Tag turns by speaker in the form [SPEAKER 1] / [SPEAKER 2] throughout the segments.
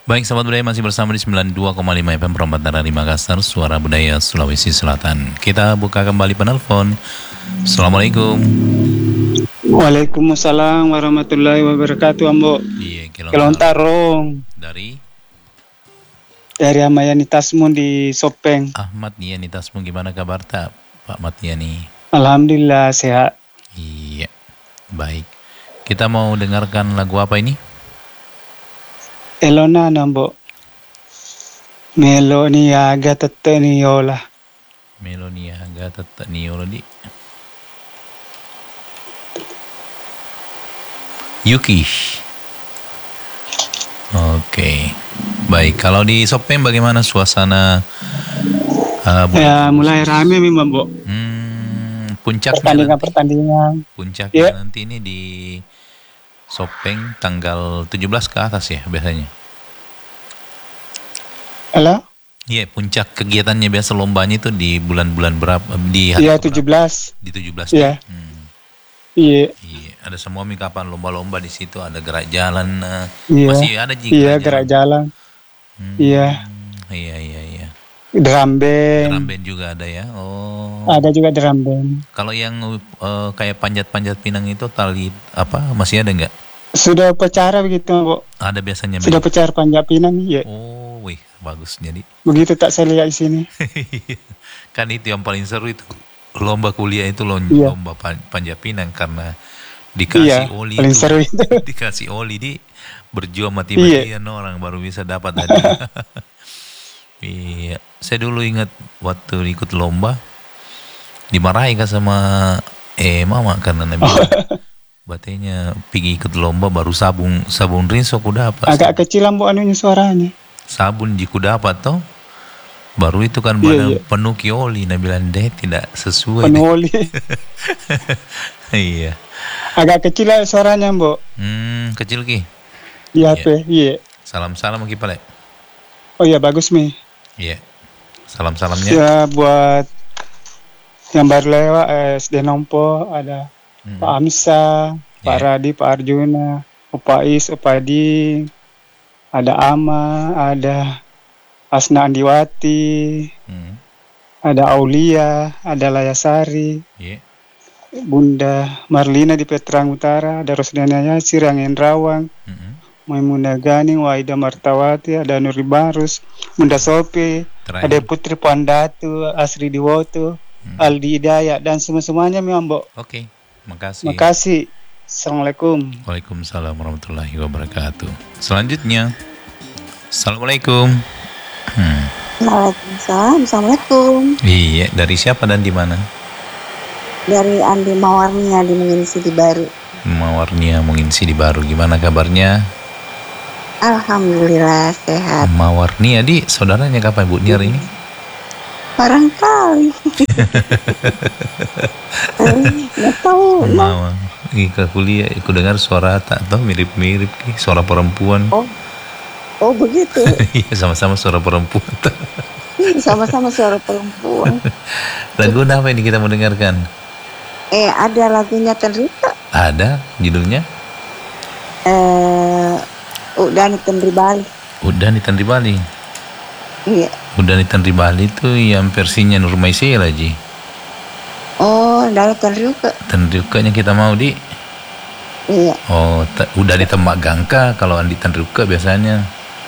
[SPEAKER 1] Baik, sahabat budaya masih bersama di 92,5 FM Perempatan dari Makassar, Suara Budaya Sulawesi Selatan. Kita buka kembali penelpon. Assalamualaikum.
[SPEAKER 2] Waalaikumsalam warahmatullahi wabarakatuh, Ambo.
[SPEAKER 1] Iya,
[SPEAKER 2] Kelontarong
[SPEAKER 1] dari
[SPEAKER 2] dari Amayani Tasmun di Sopeng.
[SPEAKER 1] Ahmad Yani Tasmu, gimana kabar tak, Pak Ahmad Yani?
[SPEAKER 2] Alhamdulillah sehat.
[SPEAKER 1] Iya, baik. Kita mau dengarkan lagu apa ini?
[SPEAKER 2] Elona Nambo. Melonia gateteniola.
[SPEAKER 1] Melonia Gata Niolo di Yuki. Oke. Baik, kalau di Sopeng bagaimana suasana
[SPEAKER 2] Ya mulai rame memang, Bo.
[SPEAKER 1] puncaknya
[SPEAKER 2] Pertandingan.
[SPEAKER 1] Puncaknya
[SPEAKER 2] Ya.
[SPEAKER 1] nanti ini di Sopeng tanggal 17 ke atas ya biasanya.
[SPEAKER 2] Halo?
[SPEAKER 1] Iya, puncak kegiatannya biasa lombanya itu di bulan-bulan berapa? Di hari
[SPEAKER 2] Iya,
[SPEAKER 1] berapa?
[SPEAKER 2] 17.
[SPEAKER 1] Di 17.
[SPEAKER 2] Iya.
[SPEAKER 1] Iya,
[SPEAKER 2] Iya.
[SPEAKER 1] ada semua kapan lomba-lomba di situ, ada gerak jalan.
[SPEAKER 2] Iya.
[SPEAKER 1] Masih ada jika
[SPEAKER 2] Iya, gerak jalan. Iya.
[SPEAKER 1] Iya.
[SPEAKER 2] Drum band.
[SPEAKER 1] Drum band juga ada ya. Oh.
[SPEAKER 2] Ada juga drum band.
[SPEAKER 1] Kalau yang kayak panjat-panjat pinang itu tali apa masih ada nggak?
[SPEAKER 2] Sudah upacara begitu, Bo.
[SPEAKER 1] Ada biasanya.
[SPEAKER 2] Sudah upacara panjat pinang, iya.
[SPEAKER 1] Oh, wih, bagus jadi.
[SPEAKER 2] Begitu tak saya lihat di sini.
[SPEAKER 1] Kan itu yang paling seru itu. Lomba kuliah itu
[SPEAKER 2] Iya.
[SPEAKER 1] lomba panjat pinang karena dikasih
[SPEAKER 2] Iya,
[SPEAKER 1] oli
[SPEAKER 2] paling
[SPEAKER 1] itu.
[SPEAKER 2] seru itu.
[SPEAKER 1] Dikasih oli di berjuang mati-matian orang baru bisa dapat hadiah. Iya, saya dulu ingat waktu ikut lomba dimarahi kan sama mama karena nabi batenya pergi ikut lomba baru sabun rinso kuda apa
[SPEAKER 2] Agak kecil, Ambo, anunya suaranya.
[SPEAKER 1] sabun jiku dapat toh baru itu kan badan penuh kioli nabi bilang deh tidak sesuai
[SPEAKER 2] Penuh oli.
[SPEAKER 1] Iya.
[SPEAKER 2] Agak kecil lah suaranya, Ambo.
[SPEAKER 1] Kecil ki
[SPEAKER 2] Di HP, iya.
[SPEAKER 1] salam ki Pak.
[SPEAKER 2] Oh iya, bagus, Mi.
[SPEAKER 1] Iya, salamnya
[SPEAKER 2] Ya, buat yang baru lewat, SD Nompo, ada Pak Amsa, Pak Radi, Pak Arjuna, Opa Is, Opa Di, ada Ama, ada Asna Andiwati, ada Aulia, ada Layasari, Bunda Marlina di Petrang Utara, ada Rosdana Yasir, yang Endrawang, Maimunah Gani, Waida Martawati, ada Nuri Barus, Bunda Sopi, ada Putri Pandatu, Asri Diwoto, Aldi Hidayat, dan semuanya memang, Mbok.
[SPEAKER 1] Oke, makasih.
[SPEAKER 2] Makasih. Assalamualaikum.
[SPEAKER 1] Waalaikumsalam warahmatullahi wabarakatuh. Selanjutnya, Assalamualaikum.
[SPEAKER 3] Waalaikumsalam. Assalamualaikum.
[SPEAKER 1] Iya, dari siapa dan di mana?
[SPEAKER 3] Dari Andi Mawarnia di Mengisi di Baru.
[SPEAKER 1] Mawarnia Mengisi di Baru. Gimana kabarnya?
[SPEAKER 3] Alhamdulillah sehat.
[SPEAKER 1] Mawarnia di saudaranya kapan Bu Niar ini?
[SPEAKER 3] Barangkali. Nggak tahu.
[SPEAKER 1] Mawar. Ke kuliah, aku dengar suara tak tahu mirip-mirip suara perempuan.
[SPEAKER 3] Oh begitu.
[SPEAKER 1] Iya, sama-sama suara perempuan.
[SPEAKER 3] Sama-sama suara perempuan.
[SPEAKER 1] Lagu apa ini kita mau dengarkan?
[SPEAKER 3] Ada lagunya Tenrika.
[SPEAKER 1] Ada, judulnya?
[SPEAKER 3] Udah Tenri Bali.
[SPEAKER 1] Udah di Tenri Bali.
[SPEAKER 3] Iya.
[SPEAKER 1] Udah di Tenri Bali itu yang versinya Nur Maisela Ji.
[SPEAKER 3] Oh, dari Tenrika.
[SPEAKER 1] Tenrikanya kita mau di.
[SPEAKER 3] Iya.
[SPEAKER 1] Oh, udah di Temak Gangka kalau Andi Tenrika biasanya.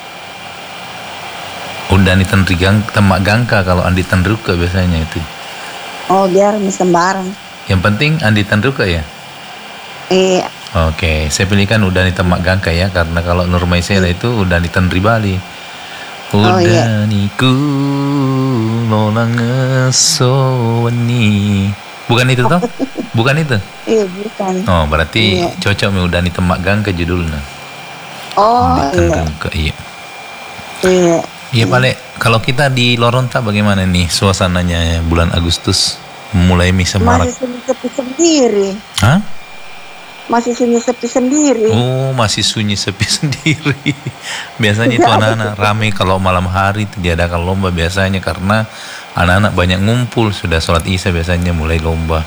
[SPEAKER 1] Udah di Temak Gangka kalau Andi Tenrika biasanya itu.
[SPEAKER 3] Oh, biar sembarang.
[SPEAKER 1] Yang penting Andi Tenrika ya.
[SPEAKER 3] Iya.
[SPEAKER 1] Oke, saya pilihkan udah di Temak Gangka ya karena kalau Nur Maisela itu udah di Tenri Bali. Udah niku lolang ngesoni. Bukan itu toh? Bukan itu?
[SPEAKER 3] Iya, bukan.
[SPEAKER 1] Oh, berarti cocok mi udah di Temak Gangka judulnya.
[SPEAKER 3] Oh,
[SPEAKER 1] iya.
[SPEAKER 3] Iya.
[SPEAKER 1] Iya, Pak. Kalau kita di Loronta bagaimana nih suasananya bulan Agustus mulai semarak?
[SPEAKER 3] Masih sunyi-sepi sendiri.
[SPEAKER 1] Hah?
[SPEAKER 3] Masih sunyi-sepi sendiri.
[SPEAKER 1] Oh, masih sunyi sepi sendiri. Biasanya itu anak-anak ramai kalau malam hari diadakan lomba biasanya karena anak-anak banyak ngumpul sudah sholat isya biasanya mulai lomba.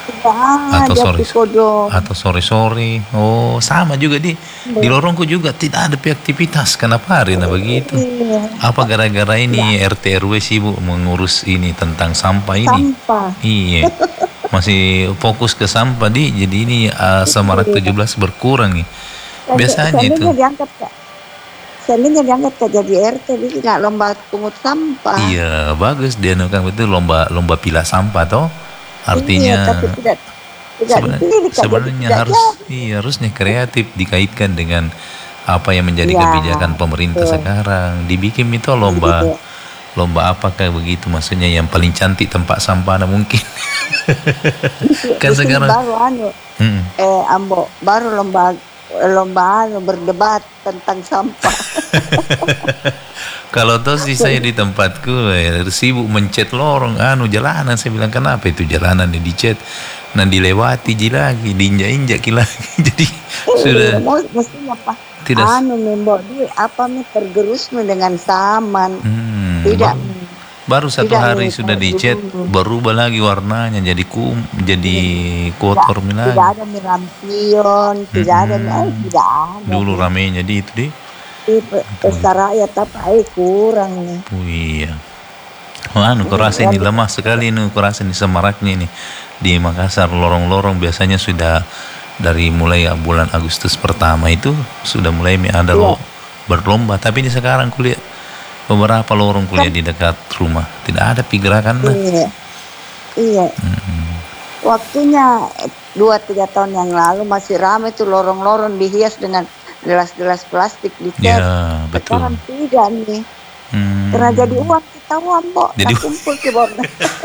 [SPEAKER 3] Tidak
[SPEAKER 1] Atau
[SPEAKER 3] ada
[SPEAKER 1] sore
[SPEAKER 3] kodok.
[SPEAKER 1] atau sore-sore. Oh, sama juga di lorongku juga tidak ada aktivitas. Kenapa hari begitu?
[SPEAKER 3] Iya.
[SPEAKER 1] Apa gara-gara ini RT RW sibuk mengurus ini tentang sampah ini?
[SPEAKER 3] Sampah.
[SPEAKER 1] Iya. Masih fokus ke sampah jadi ini Semarak 17 berkurang nih. Biasanya itu.
[SPEAKER 3] Seandainya diangkat Kak jadi RT, dia tidak lomba pungut sampah.
[SPEAKER 1] Iya, bagus dia kan itu lomba pilah sampah toh. Artinya
[SPEAKER 3] tapi tidak
[SPEAKER 1] sebenarnya harusnya kreatif dikaitkan dengan apa yang menjadi kebijakan pemerintah sekarang. Dibikin itu lomba apa kayak begitu, maksudnya yang paling cantik tempat sampah mungkin. Kan sekarang
[SPEAKER 3] baru Ambo baru lomba berdebat tentang sampah.
[SPEAKER 1] Kalau toh sih saya di tempatku sibuk mencet lorong jalanan. Saya bilang kenapa itu jalanan dicet, nah dilewati lagi, diinjak-injak lagi. Jadi sudah
[SPEAKER 3] mestinya apa?
[SPEAKER 1] Tidak
[SPEAKER 3] membok di apa tergerus dengan saman. Tidak.
[SPEAKER 1] Baru satu hari sudah dicet, berubah lagi warnanya jadi kotor lagi.
[SPEAKER 3] Tidak ada lampion, tidak ada.
[SPEAKER 1] Dulu ramenya itu deh.
[SPEAKER 3] Pesta rakyat apa kurang nih.
[SPEAKER 1] Oh iya. Kurasa ini lemah sekali nih, kurasa ini Semaraknya ini. Di Makassar lorong-lorong biasanya sudah dari mulai bulan Agustus pertama itu sudah mulai ada berlomba, tapi ini sekarang kuliah beberapa lorong kuliah di dekat rumah tidak ada gerakan.
[SPEAKER 3] Iya. Waktunya 2-3 tahun yang lalu masih ramai tuh lorong-lorong dihias dengan gelas-gelas plastik dicat.
[SPEAKER 1] Ya, betul.
[SPEAKER 3] Sekarang tidak nih. Karena jadi uang kita Mbok.
[SPEAKER 1] Jadi
[SPEAKER 3] kumpul ke bawah.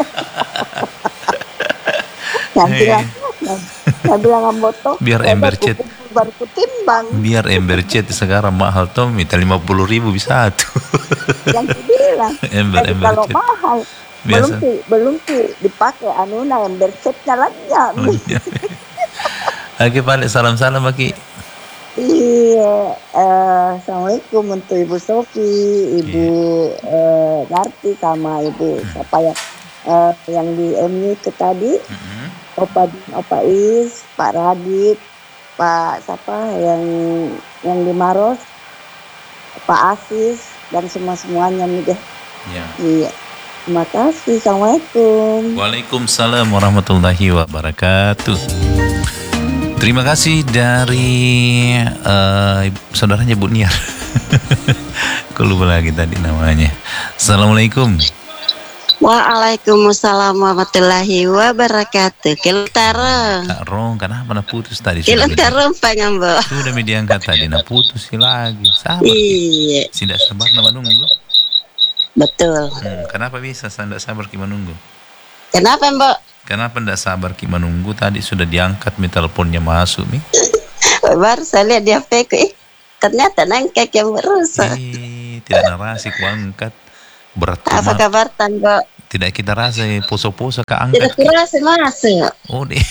[SPEAKER 3] Saya bilang Mbok tuh.
[SPEAKER 1] Biar ember cat.
[SPEAKER 3] Baru kutimbang.
[SPEAKER 1] Biar ember cat sekarang mahal tuh, minta 50.000 bisa satu.
[SPEAKER 3] Yang bilang.
[SPEAKER 1] ember
[SPEAKER 3] kalau
[SPEAKER 1] cat.
[SPEAKER 3] Mahal.
[SPEAKER 1] Biasa.
[SPEAKER 3] Belum dipakai ember catnya lagi.
[SPEAKER 1] Oke, Pak, salam-salam Maki.
[SPEAKER 3] Iya, assalamualaikum untuk Ibu Sofi, Ibu Narti sama Ibu siapa yang di MU itu tadi, Opa Is, Pak Radit, Pak siapa yang di Maros, Pak Asis dan semuanya nih deh.
[SPEAKER 1] Ya.
[SPEAKER 3] Iya, terima kasih. Assalamualaikum.
[SPEAKER 1] Waalaikumsalam warahmatullahi wabarakatuh. Terima kasih dari saudaranya Bu Niar. Aku lupa lagi tadi namanya. Assalamualaikum.
[SPEAKER 4] Waalaikumsalam warahmatullahi wabarakatuh. Kiltara.
[SPEAKER 1] Kak Rong, kenapa putus tadi?
[SPEAKER 4] Kiltara panjang Mbak.
[SPEAKER 1] Sudah diangkat tadi, putus lagi. Sabar.
[SPEAKER 4] Iya.
[SPEAKER 1] Tidak sabar nama nunggu.
[SPEAKER 4] Betul.
[SPEAKER 1] Kenapa bisa tidak sabar kita menunggu?
[SPEAKER 4] Kenapa Mbak?
[SPEAKER 1] Kenapa tidak sabar kita menunggu? Tadi sudah diangkat, teleponnya masuk nih.
[SPEAKER 4] Baru saya lihat di HP ku, ternyata nangkek yang berusaha.
[SPEAKER 1] Tidak narasi ku angkat. Berat
[SPEAKER 4] apa kabar Mbak?
[SPEAKER 1] Tidak kita rasa poso-poso ke angkat.
[SPEAKER 4] Tidak kurasa masuk.
[SPEAKER 1] Oh deh.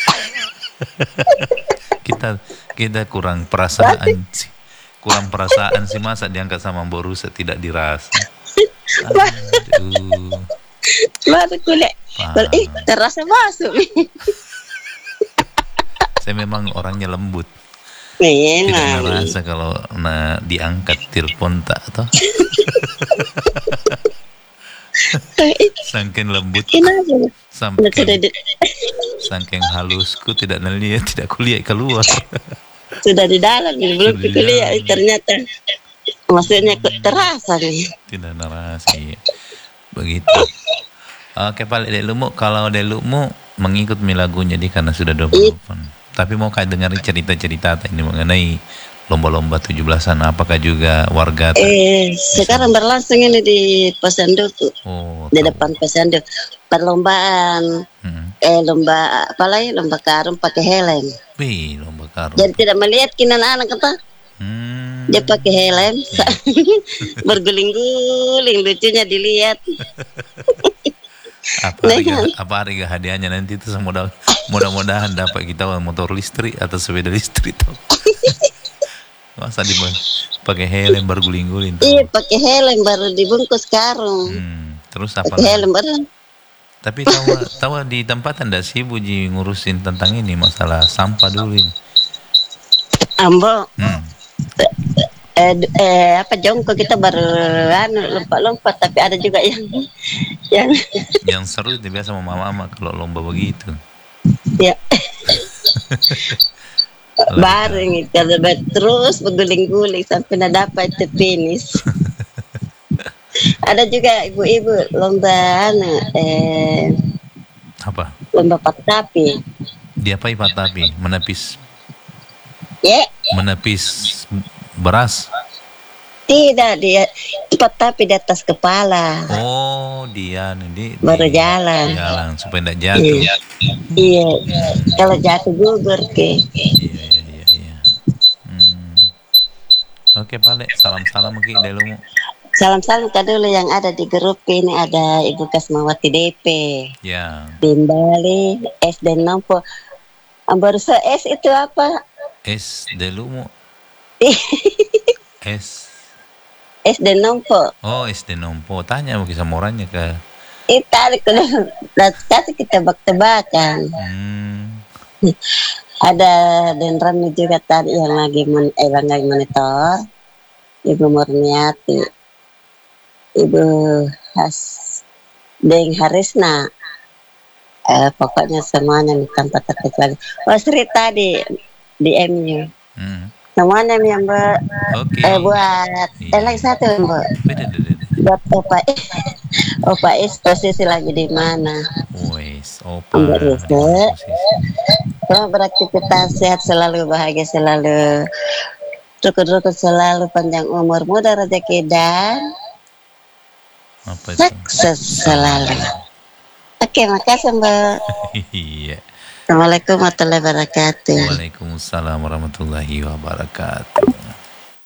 [SPEAKER 1] kita kurang perasaan sih. Kurang perasaan sih, masa diangkat sama Mbak Rusa tidak dirasa. Aduh.
[SPEAKER 4] Baru kuliah. Terasa masuk.
[SPEAKER 1] Saya memang orangnya lembut.
[SPEAKER 4] Memang.
[SPEAKER 1] Tidak merasa kalau diangkat telepon tak toh. Saking lembut. Saking halusku tidak nelihat, tidak kuliah keluar.
[SPEAKER 4] Sudah di dalam, belum kuliah ternyata. Maksudnya terasa nih.
[SPEAKER 1] Tidak narasi. Begitu. Oke, Pak Delumu, kalau Delumu mengikut lagunya jadi karena sudah 20 tahun. Tapi mau kayak dengar cerita-cerita ini mengenai lomba-lomba 17-an, apakah juga warga?
[SPEAKER 4] Sekarang berlangsung ini di Posyandu tuh. Di depan Posyandu. Perlombaan. Lomba apa lagi? Lomba karung pakai helm.
[SPEAKER 1] Lomba karung.
[SPEAKER 4] Jadi tidak melihat kinan anak kata. Dia pakai helm. Berguling-guling, lucunya dilihat.
[SPEAKER 1] Apa harga hadiahnya nanti itu mudah-mudahan dapat kita motor listrik atau sepeda listrik tuh. Masa pakai helm berguling-guling.
[SPEAKER 4] Iya, pakai helm baru dibungkus karung.
[SPEAKER 1] Terus apa?
[SPEAKER 4] Pakai helm baru.
[SPEAKER 1] Tapi tahu di tempat Anda sibuk ngurusin tentang ini masalah sampah dulu ini.
[SPEAKER 4] Ambo. Apa jongkok kita baru lompat-lompat, tapi ada juga yang
[SPEAKER 1] seru itu biasa sama mama kalau lomba begitu.
[SPEAKER 4] Ya. Bareng kalau terus berguling-guling sampai dapat itu finish. Ada juga ibu-ibu lomba
[SPEAKER 1] apa?
[SPEAKER 4] Lomba patapi.
[SPEAKER 1] Diapain patapi? Menepis. Menepis beras.
[SPEAKER 4] Tidak, dia patapi di atas kepala.
[SPEAKER 1] Oh, dia nanti
[SPEAKER 4] baru jalan
[SPEAKER 1] supaya tidak jatuh.
[SPEAKER 4] Iya. Kalau jatuh gugur ke.
[SPEAKER 1] Iya. Oke, Pak, salam-salam ke Delumu.
[SPEAKER 4] Salam-salam ke dulu yang ada di grup ini, ada Ibu Kasmawati DP.
[SPEAKER 1] Ya.
[SPEAKER 4] Bimbali, SD Nompo. Baru S itu apa?
[SPEAKER 1] S Delumu.
[SPEAKER 4] SD Nompo.
[SPEAKER 1] Oh, SD Nompo. Tanya mungkin sama orangnya ke.
[SPEAKER 4] Tarik dulu. Nanti kita tebak-tebakan. Ada Denran juga tadi yang lagi monitor. Ibu Murniati. Ibu Deng Harisna, pokoknya semuanya tanpa terkecuali. Sri tadi di MU, semuanya yang buat lagi satu buat Opa Is posisi lagi di mana?
[SPEAKER 1] Opa.
[SPEAKER 4] Beraktivitas sehat selalu, bahagia selalu, rukun-rukun selalu, panjang umur, mudah rezeki dan sukses selalu. Oke, makasih Mbak.
[SPEAKER 1] Iya.
[SPEAKER 4] Assalamualaikum warahmatullahi wabarakatuh.
[SPEAKER 1] Waalaikumsalam warahmatullahi wabarakatuh.